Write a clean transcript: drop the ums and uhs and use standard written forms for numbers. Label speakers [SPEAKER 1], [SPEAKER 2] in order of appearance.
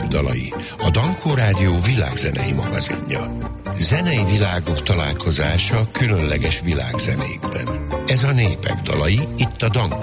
[SPEAKER 1] dalai, a Dankó Rádió világzenei magazinja. Zenei világok találkozása különleges világzenékben. Ez a Népek dalai, itt a Dankó